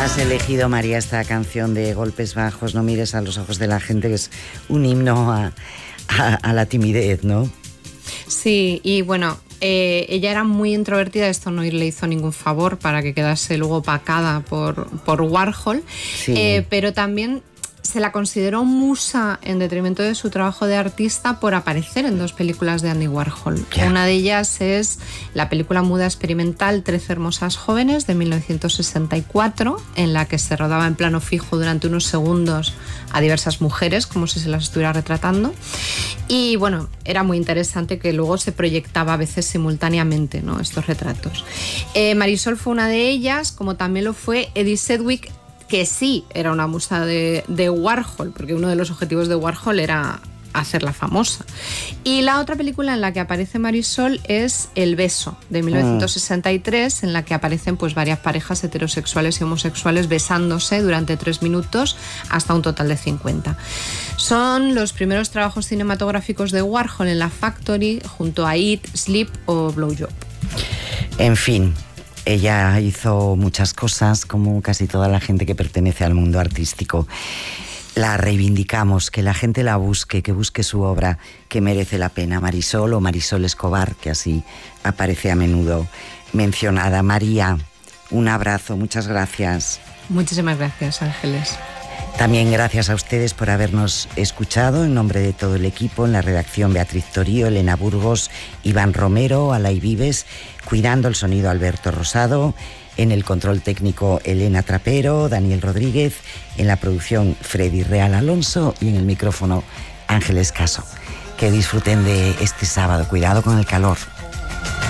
Has elegido, María, esta canción de Golpes Bajos, No mires a los ojos de la gente, que es un himno a la timidez, ¿no? Sí, y bueno, ella era muy introvertida, esto no le hizo ningún favor para que quedase luego opacada por Warhol, sí. Pero también se la consideró musa en detrimento de su trabajo de artista por aparecer en 2 películas de Andy Warhol. Yeah. Una de ellas es la película muda experimental 13 hermosas jóvenes de 1964, en la que se rodaba en plano fijo durante unos segundos a diversas mujeres, como si se las estuviera retratando. Y bueno, era muy interesante que luego se proyectaba a veces simultáneamente, ¿no?, estos retratos. Marisol fue una de ellas, como también lo fue Edie Sedgwick, que sí era una musa de Warhol, porque uno de los objetivos de Warhol era hacerla famosa. Y la otra película en la que aparece Marisol es El beso, de 1963, en la que aparecen pues varias parejas heterosexuales y homosexuales besándose durante 3 minutos hasta un total de 50. Son los primeros trabajos cinematográficos de Warhol en la Factory, junto a Eat, Sleep o Blow Job. En fin, ella hizo muchas cosas, como casi toda la gente que pertenece al mundo artístico. La reivindicamos, que la gente la busque, que busque su obra, que merece la pena. Marisol o Marisol Escobar, que así aparece a menudo mencionada. María, un abrazo, muchas gracias. Muchísimas gracias, Ángeles. También gracias a ustedes por habernos escuchado. En nombre de todo el equipo, en la redacción Beatriz Torío, Elena Burgos, Iván Romero, Alay Vives, cuidando el sonido Alberto Rosado, en el control técnico Elena Trapero, Daniel Rodríguez, en la producción Freddy Real Alonso y en el micrófono Ángeles Caso. Que disfruten de este sábado. Cuidado con el calor.